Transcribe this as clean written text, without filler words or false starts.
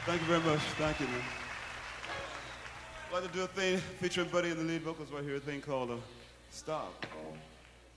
Thank you very much. Thank you, man. I'd like to do a thing featuring Buddy in the lead vocals right here, a thing called Stop.